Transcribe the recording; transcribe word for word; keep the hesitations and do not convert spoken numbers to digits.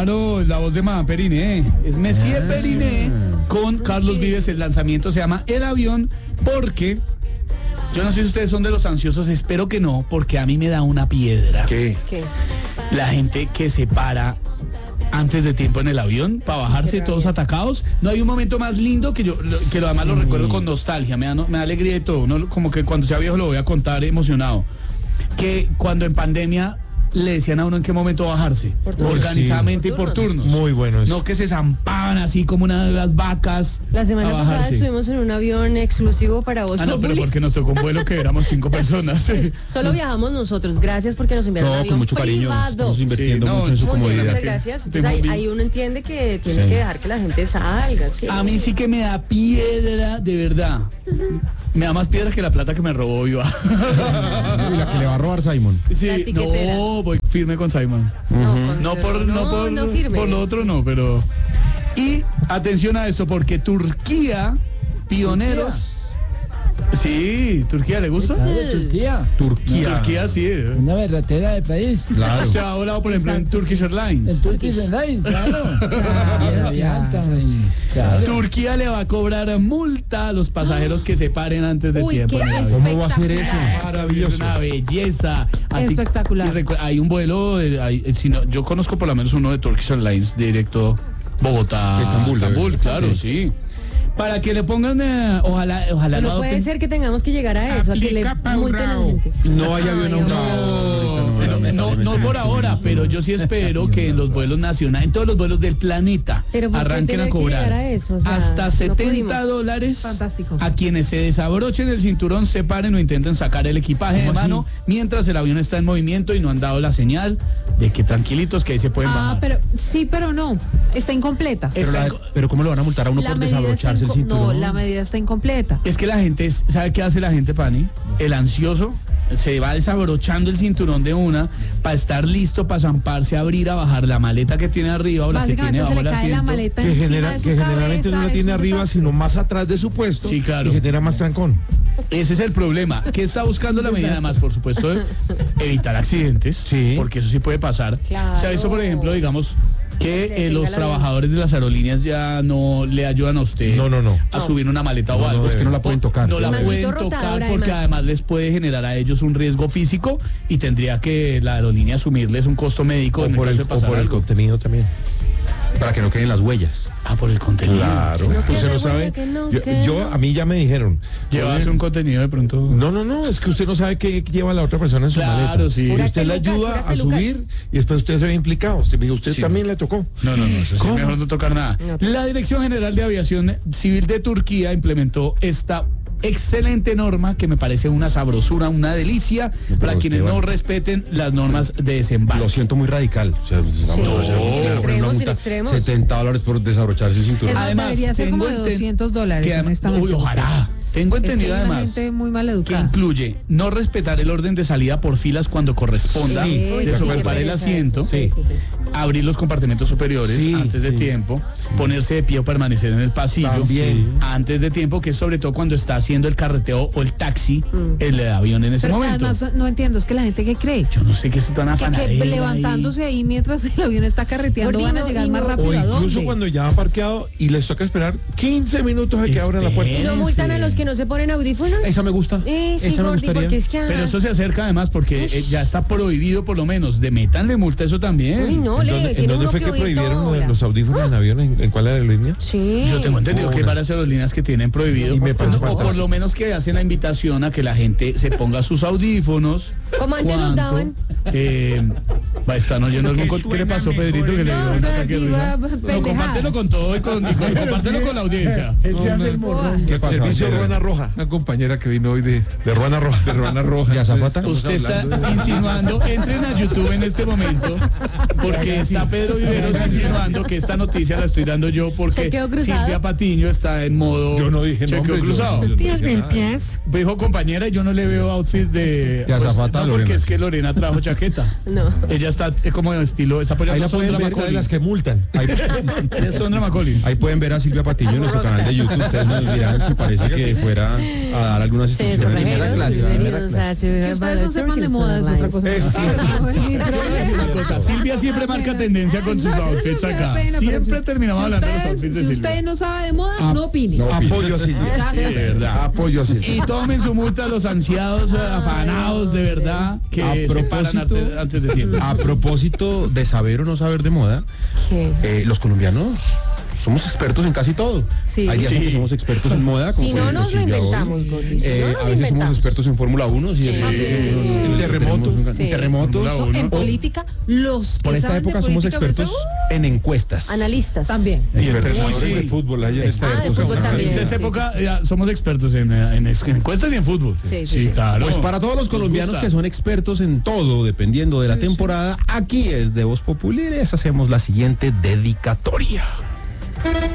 Claro, la voz de Madame Periné. Es Messier Ah, Periné con Carlos Vives. El lanzamiento se llama El Avión porque... Yo no sé si ustedes son de los ansiosos, espero que no, porque a mí me da una piedra. ¿Qué? ¿Qué? La gente que se para antes de tiempo en el avión para bajarse todos atacados. No hay un momento más lindo que yo, que lo además lo recuerdo con nostalgia, me da, no, me da alegría y todo, ¿no? Como que cuando sea viejo lo voy a contar emocionado. Que cuando en pandemia le decían a uno en qué momento bajarse, organizadamente sí. y por turnos. Muy bueno eso. No que se zampaban así como una de las vacas. La semana a pasada bajarse. estuvimos en un avión exclusivo para vos. Ah, no, pero porque nos tocó un vuelo que éramos cinco personas. Solo viajamos nosotros, gracias porque nos enviaron un No, avión con mucho cariño. privado. Estamos invirtiendo Sí, no, mucho en su Muy bien, comodidad. muchas gracias. Entonces Estoy ahí, muy ahí uno entiende que tiene Sí. que dejar que la gente salga. ¿sí? A mí sí que me da piedra, de verdad. Me da más piedra que la plata que me robó Viva. Y la que le va a robar Simon. Sí, La tiquetera. no, voy firme con Simon. No, con- No por, no, por, no firmes. por lo otro no, pero... Y atención a eso, porque Turquía, pioneros... Sí, ¿Turquía le gusta? Claro, Turquía. Turquía. Turquía sí. eh. Una berratera de país. Claro. Se ha volado, por ejemplo, en Turkish Airlines. En Turkish Airlines, claro. Claro, aviantan, claro. Turquía le va a cobrar multa a los pasajeros que se paren antes de Uy, tiempo. qué en el avión. ¿Cómo va a ser eso? espectacular. Es Maravilloso. una belleza. Así- Espectacular. y recu- hay un vuelo, eh, hay- eh, si no, yo conozco por lo menos uno de Turkish Airlines directo Bogotá, Estambul, Estambul, ¿eh? claro, sí. Para que le pongan, eh, ojalá, ojalá Pero no puede adopten- ser que tengamos que llegar a eso, a que le multen a la gente. No hay avión Ay, aún. No, pero no, no por ahora, pero yo sí espero que en los vuelos nacionales, en todos los vuelos del planeta, Pero ¿por qué arranquen tener a que cobrar llegar a eso? O sea, hasta no setenta pudimos. dólares Fantástico. a quienes se desabrochen el cinturón, se paren o intenten sacar el equipaje de ¿Cómo así? mano mientras el avión está en movimiento y no han dado la señal de que tranquilitos que ahí se pueden Ah, bajar. pero sí, pero no. Está incompleta. Pero, Está la- en- pero ¿cómo lo van a multar a uno por medida está desabrocharse el inco- cinturón? No, la medida está incompleta. Es que la gente, es- ¿sabe qué hace la gente, Pani? El ansioso se va desabrochando el cinturón de una para estar listo para zamparse, abrir, a bajar la maleta que tiene arriba o la que tiene Básicamente se bajo le el cae la asiento. maleta que, encima genera, de su que generalmente no cabeza, la es tiene un arriba, desastre. sino más atrás de su puesto. Sí, claro. Y genera más trancón. Ese es el problema. ¿Qué está buscando la medida? Además, por supuesto, de evitar accidentes. Sí. Porque eso sí puede pasar. Claro. Se ha visto, por ejemplo, digamos, que Que eh, los tenga la trabajadores de las aerolíneas ya no le ayudan a usted No, no, no. a No. subir una maleta o No, no, algo. es que no la pueden tocar. No la Y maldito pueden rotador, tocar porque además. además les puede generar a ellos un riesgo físico y tendría que la aerolínea asumirles un costo médico O en el por caso el, de o pasar por el algo. contenido también. Para que no queden las huellas. Ah, por el contenido. Claro. no Usted quede no sabe. huella, que no Yo, quede. yo- a mí ya me dijeron. Llevas oye, un contenido de pronto. No, no, no, es que usted no sabe qué lleva la otra persona en su Claro, maleta. sí. Y Puras usted le pelucas, ayuda puras a pelucas. subir y después usted se ve implicado. Usted me dijo, usted Sí. también le tocó. No, no, no, eso sí, ¿Cómo? mejor no tocar nada. No. La Dirección General de Aviación Civil de Turquía implementó esta excelente norma que me parece una sabrosura, una delicia pero para quienes Esteban. no respeten las normas de desembarque. Lo siento muy radical. O sea, vamos a- No. o sea, Sin le ponen una extremos, sin multa, extremos. setenta dólares por desabrocharse el cinturón. Eso Además, debería ser como de tengo enten- doscientos dólares. que además- honestamente. uy, ojalá. Tengo Es que entendido hay una además gente muy mal que educada. incluye no respetar el orden de salida por filas cuando corresponda, Sí. Uy, desocupar qué el pereza asiento, eso. Sí, sí, sí. abrir los compartimentos superiores Sí, antes de sí. tiempo, ponerse de pie o permanecer en el pasillo También. antes de tiempo, que es sobre todo cuando está haciendo el carreteo o el taxi, el avión en ese Pero momento. además no entiendo, es que la gente que cree. Yo no sé qué es tan Que, afanadera que ahí. levantándose ahí. mientras el avión está carreteando Gordino, van a llegar y más no- rápido. O ¿A incluso dónde? cuando ya ha parqueado y les toca esperar quince minutos a que abran la ¿Y puerta. no multan a los que no se ponen audífonos? Esa me gusta. Eh, sí, Esa me Gordi, gustaría. porque es que... ah, Pero eso se acerca además porque eh, ya está prohibido por lo menos. De métanle multa eso también. Uy, no, ¿En le dónde, en tiene dónde uno fue que que oír prohibieron todo lo de ahora. los audífonos en avión? ¿En, en cuál aerolínea? Sí. Yo tengo entendido que hay Una. varias aerolíneas que tienen prohibido, Y me o, parece o por fantástico. lo menos que hacen la invitación a que la gente se ponga sus audífonos. Como antes nos ¿Cuánto? daban. Eh, va, están oyendo algún co- ¿Qué le pasó, Pedrito? Que le dio No, un o sea, ataque de aquí risa? va No, pendejadas. compártelo con todo y, con, y con- compártelo con la audiencia. Él se hace el morrón. ¿Qué pasa? Servicio Ruana Roja. Una compañera que vino hoy de, De Ruana Roja. de Ruana Roja. ¿Y azafata? Estamos Usted está hablando de- insinuando, entren a YouTube en este momento, porque está Pedro Viveros insinuando que esta noticia la estoy dando yo porque Chequeo cruzado. Silvia Patiño está en modo Yo no dije chequeo nombre, yo- cruzado. yo no dije nada. Dijo compañera, yo no le veo outfit de... De azafata a no, porque Lorena. es que Lorena trajo chaqueta. No. Ella está eh, como de estilo, está Ahí apoyando la a pueden Sondra ver, esa de las McCollins. que multan. Ahí, Ella es Sondra McCollins. ahí pueden ver a Silvia Patiño en nuestro canal de YouTube. Ustedes nos dirán si parece que fuera a dar algunas Sí, instrucciones. pasajeros, clase, bienvenidos a Que Ciudad ustedes no sepan de moda es otra cosa. Es cierto. No, es mi Yo voy a decir una problema. cosa, Silvia siempre marca pena. tendencia con sus outfits Me da acá. pena, pero Siempre si- terminamos si hablando de los ustedes- outfits de Si Silvia. usted no sabe de moda, no opine. no opine. Apoyo a Silvia. Ya, Sí, de verdad. Apoyo a Silvia. Y tomen su multa a los ansiados, eh, afanados de verdad, que A se paran propósito- arte- antes de tiempo. A propósito de saber o no saber de moda, ¿Qué? eh, los colombianos somos expertos en casi todo. Sí. Hay días en que Sí. somos expertos en moda. como Si por no ejemplo nos lo Silvia hoy. inventamos, Gordy, si Eh, no nos a veces somos inventamos. expertos en Fórmula uno, si de pronto También. tenemos- En terremotos, terremotos. Sí. en terremotos. Fórmula No, uno. en política, los que Por esta saben de época somos política, ¿me expertos está- en encuestas. Analistas. También. Y Expertos. entrenadores Uy, sí. de fútbol ahí en esta Ah, de época. fútbol ¿no? también. En esta Sí, época ya somos expertos en, eh, en, es- en encuestas y en fútbol. Sí, sí, Sí, sí. claro. Pues para todos los Nos colombianos gusta. que son expertos en todo, dependiendo de la temporada, aquí es de Voz Populi, les hacemos la siguiente dedicatoria.